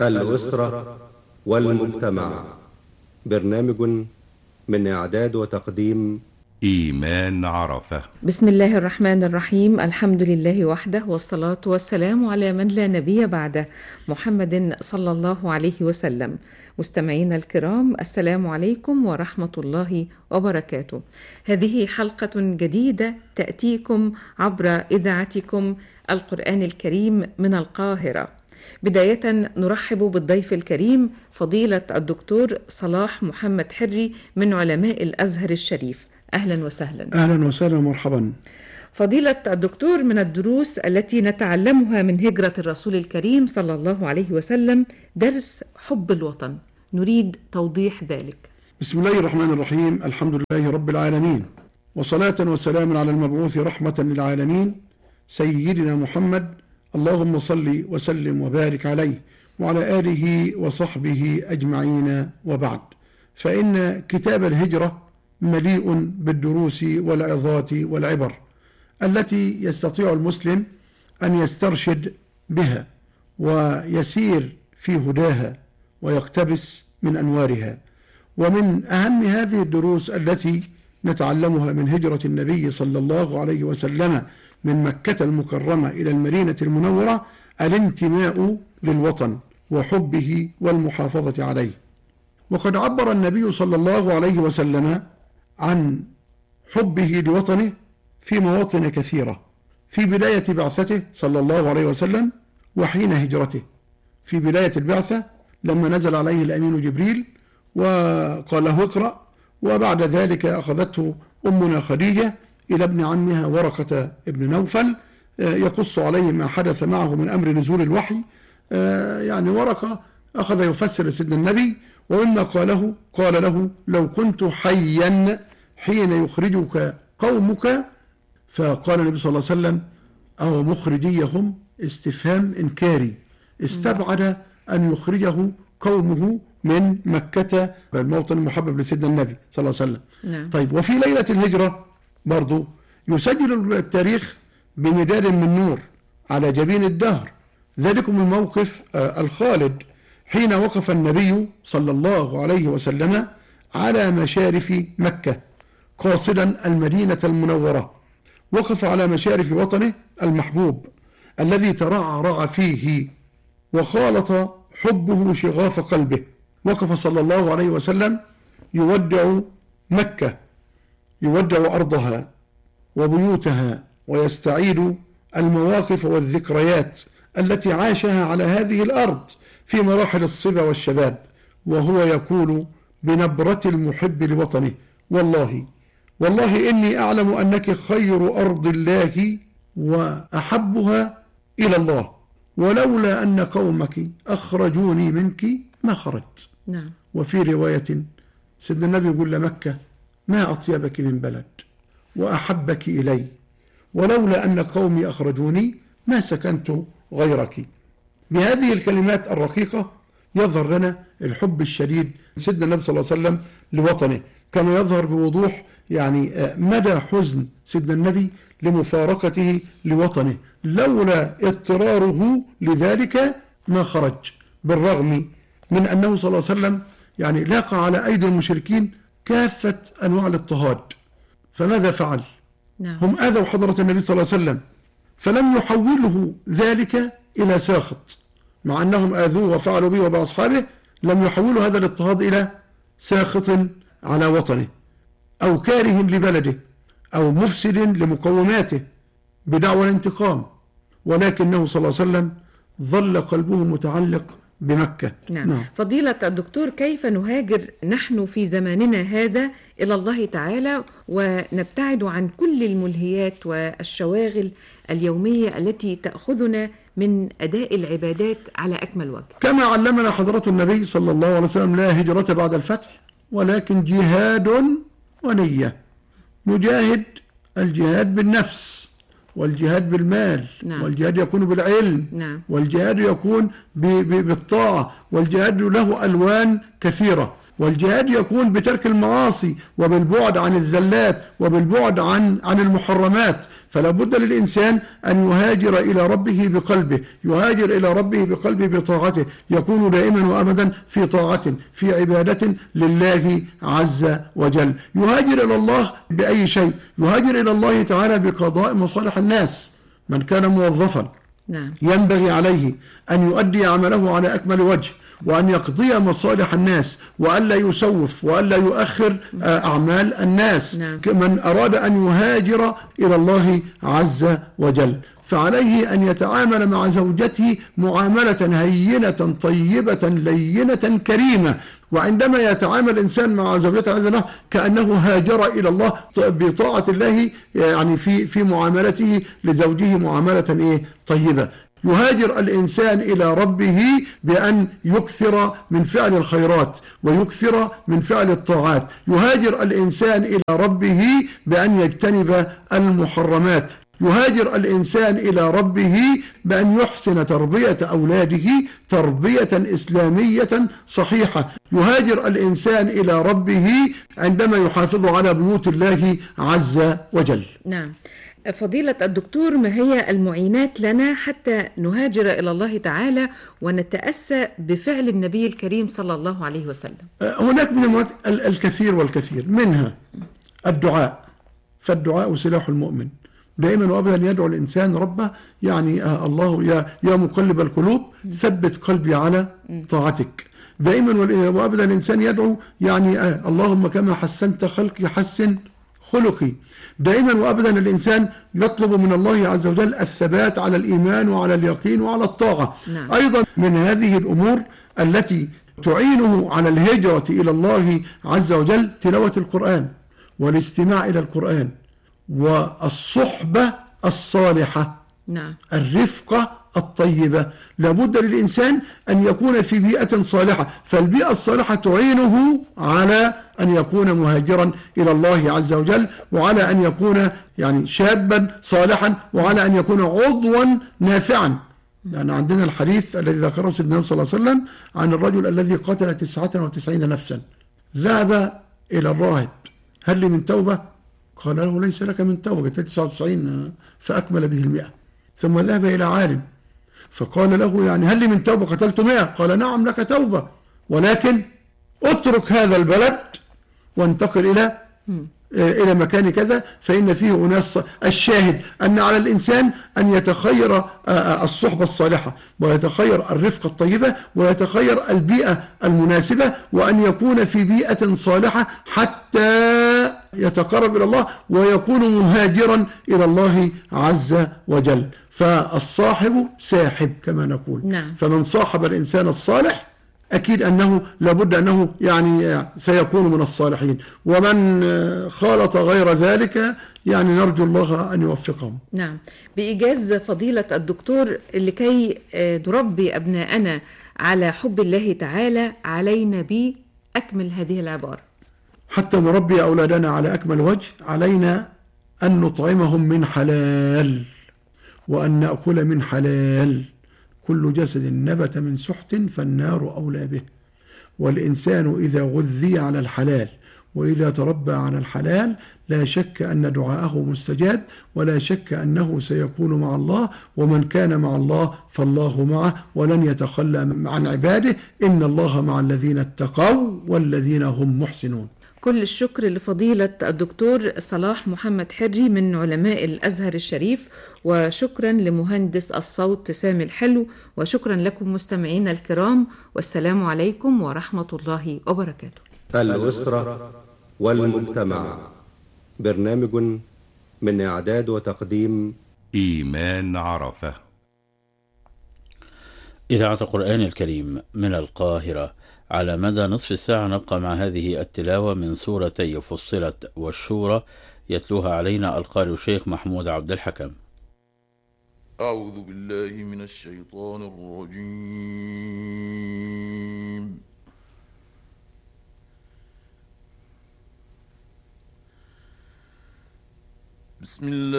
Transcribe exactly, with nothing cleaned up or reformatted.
الأسرة والمجتمع. برنامج من إعداد وتقديم إيمان عرفة. بسم الله الرحمن الرحيم. الحمد لله وحده، والصلاة والسلام على من لا نبي بعده، محمد صلى الله عليه وسلم. مستمعينا الكرام، السلام عليكم ورحمة الله وبركاته. هذه حلقة جديدة تأتيكم عبر إذاعتكم القرآن الكريم من القاهرة. بداية نرحب بالضيف الكريم فضيلة الدكتور صلاح محمد حري من علماء الأزهر الشريف. أهلا وسهلا. أهلا وسهلا ومرحبا. فضيلة الدكتور، من الدروس التي نتعلمها من هجرة الرسول الكريم صلى الله عليه وسلم درس حب الوطن، نريد توضيح ذلك. بسم الله الرحمن الرحيم. الحمد لله رب العالمين، وصلاة وسلام على المبعوث رحمة للعالمين سيدنا محمد، اللهم صل وسلم وبارك عليه وعلى آله وصحبه أجمعين، وبعد. فإن كتاب الهجرة مليء بالدروس والعظات والعبر التي يستطيع المسلم أن يسترشد بها ويسير في هداها ويقتبس من أنوارها. ومن أهم هذه الدروس التي نتعلمها من هجرة النبي صلى الله عليه وسلم من مكة المكرمة إلى المدينة المنورة الانتماء للوطن وحبه والمحافظة عليه. وقد عبر النبي صلى الله عليه وسلم عن حبه لوطنه في مواطن كثيرة، في بداية بعثته صلى الله عليه وسلم وحين هجرته. في بداية البعثة لما نزل عليه الأمين جبريل وقال له اقرأ، وبعد ذلك أخذته أمنا خديجة إلى ابن عمها ورقة ابن نوفل يقص عليه ما حدث معه من أمر نزول الوحي. يعني ورقة أخذ يفسر سيدنا النبي، ومما قاله قال له لو كنت حيا حين يخرجك قومك. فقال النبي صلى الله عليه وسلم أو مخرجيهم استفهام إنكاري، استبعد أن يخرجه قومه من مكة الموطن المحبب لسيدنا النبي صلى الله عليه وسلم. نعم. طيب، وفي ليلة الهجرة برضو يسجل التاريخ بمداد من نور على جبين الدهر ذلكم الموقف الخالد حين وقف النبي صلى الله عليه وسلم على مشارف مكة قاصدا المدينة المنورة. وقف على مشارف وطنه المحبوب الذي ترعرع فيه وخالط حبه شغاف قلبه. وقف صلى الله عليه وسلم يودع مكة، يودع أرضها وبيوتها، ويستعيد المواقف والذكريات التي عاشها على هذه الأرض في مراحل الصبا والشباب، وهو يقول بنبرة المحب لوطنه والله والله إني أعلم أنك خير أرض الله وأحبها إلى الله، ولولا أن قومك أخرجوني منك ما خرجت. نعم. وفي رواية سيدنا النبي يقول لمكة ما أطيبك من بلد وأحبك إلي، ولولا أن قومي أخرجوني ما سكنت غيرك. بهذه الكلمات الرقيقة يظهر لنا الحب الشديد سيدنا النبي صلى الله عليه وسلم لوطنه. كان يظهر بوضوح يعني مدى حزن سيدنا النبي لمفارقته لوطنه، لولا اضطراره لذلك ما خرج، بالرغم من أنه صلى الله عليه وسلم يعني لاقى على أيدي المشركين كافة أنواع الاضطهاد. فماذا فعل؟ نعم. هم آذوا حضرة النبي صلى الله عليه وسلم، فلم يحوله ذلك إلى ساخط، مع أنهم آذوه وفعلوا به وبأصحابه، لم يحولوا هذا الاضطهاد إلى ساخط على وطنه أو كاره لبلده أو مفسد لمقوماته بدعوى الانتقام، ولكنه صلى الله عليه وسلم ظل قلبه متعلق بمكة. نعم. نعم. فضيلة الدكتور، كيف نهاجر نحن في زماننا هذا إلى الله تعالى ونبتعد عن كل الملهيات والشواغل اليومية التي تأخذنا من أداء العبادات على أكمل وجه؟ كما علمنا حضرة النبي صلى الله عليه وسلم لا هجرة بعد الفتح، ولكن جهاد ونية. نجاهد الجهاد بالنفس، والجهاد بالمال. نعم. والجهاد يكون بالعلم. نعم. والجهاد يكون بالطاعة، والجهاد له ألوان كثيرة. والجهاد يكون بترك المعاصي وبالبعد عن الذلات وبالبعد عن عن المحرمات. فلا بد للإنسان أن يهاجر إلى ربه بقلبه، يهاجر إلى ربه بقلبه بطاعته، يكون دائما وأبدا في طاعة في عبادة لله عز وجل. يهاجر إلى الله بأي شيء، يهاجر إلى الله تعالى بقضاء مصالح الناس. من كان موظفا نعم. ينبغي عليه أن يؤدي عمله على أكمل وجه، وأن يقضي مصالح الناس، وألا يسوف وألا يؤخر أعمال الناس. نعم. من أراد أن يهاجر إلى الله عز وجل فعليه أن يتعامل مع زوجته معاملة هينة طيبة لينة كريمة. وعندما يتعامل الإنسان مع زوجته عز وجل كأنه هاجر إلى الله بطاعة الله، يعني في في معاملته لزوجه معاملة إيه طيبة. يهاجر الإنسان إلى ربه بأن يكثر من فعل الخيرات ويكثر من فعل الطاعات. يهاجر الإنسان إلى ربه بأن يجتنب المحرمات. يهاجر الإنسان إلى ربه بأن يحسن تربية أولاده تربية إسلامية صحيحة. يهاجر الإنسان إلى ربه عندما يحافظ على بيوت الله عز وجل. نعم. فضيلة الدكتور، ما هي المعينات لنا حتى نهاجر إلى الله تعالى ونتأسى بفعل النبي الكريم صلى الله عليه وسلم؟ هناك من الكثير والكثير، منها الدعاء، فالدعاء سلاح المؤمن. دائما وابدا يدعو الانسان ربه، يعني آه الله يا يا مقلب القلوب ثبت قلبي على طاعتك. دائما وابدا الانسان يدعو، يعني آه اللهم كما حسنت خلقي حسن خلقي. دائما وابدا الانسان يطلب من الله عز وجل الثبات على الايمان وعلى اليقين وعلى الطاعه. نعم. ايضا من هذه الامور التي تعينه على الهجره الى الله عز وجل تلاوه القران والاستماع الى القران والصحبة الصالحة. نعم. الرفقة الطيبة. لابد للإنسان أن يكون في بيئة صالحة، فالبيئة الصالحة تعينه على أن يكون مهاجرا إلى الله عز وجل، وعلى أن يكون يعني شابا صالحا، وعلى أن يكون عضوا نافعا. يعني عندنا الحديث الذي ذكره سيدنا صلى الله عليه وسلم عن الرجل الذي قتل تسعة وتسعين نفسا، ذهب إلى الراهب: هل لي من توبة؟ قال له: ليس لك من توبة، قتلت تسعة وتسعين، فأكمل به المئة. ثم ذهب إلى عالم فقال له: يعني هل لي من توبة؟ قتلت مئة. قال: نعم لك توبة، ولكن اترك هذا البلد وانتقل إلى إلى مكان كذا فإن فيه أناس. الشاهد أن على الإنسان أن يتخير الصحبة الصالحة، ويتخير الرفقة الطيبة، ويتخير البيئة المناسبة، وأن يكون في بيئة صالحة حتى يتقرب إلى الله ويكون مهاجرا إلى الله عز وجل. فالصاحب ساحب كما نقول. نعم. فمن صاحب الإنسان الصالح أكيد أنه لابد أنه يعني سيكون من الصالحين، ومن خالط غير ذلك يعني نرجو الله أن يوفقهم. نعم. بإيجاز فضيلة الدكتور، لكي نربي أبناءنا على حب الله تعالى علينا بأكمل هذه العبارة. حتى نربي أولادنا على أكمل وجه علينا أن نطعمهم من حلال وأن نأكل من حلال. كل جسد نبت من سحت فالنار أولى به. والإنسان إذا غذي على الحلال وإذا تربى على الحلال لا شك أن دعاءه مستجاب، ولا شك أنه سيكون مع الله، ومن كان مع الله فالله معه ولن يتخلى عن عباده. إن الله مع الذين اتقوا والذين هم محسنون. كل الشكر لفضيلة الدكتور صلاح محمد حري من علماء الأزهر الشريف، وشكرا لمهندس الصوت سامي الحلو، وشكرا لكم مستمعينا الكرام، والسلام عليكم ورحمة الله وبركاته. الأسرة والمجتمع، برنامج من إعداد وتقديم إيمان عرفة. إذاعة القرآن الكريم من القاهرة. على مدى نصف ساعة نبقى مع هذه التلاوة من سورتي فصلت والشورى، يتلوها علينا القارئ الشيخ محمود عبد الحكم. أعوذ بالله من الشيطان الرجيم. بسم الله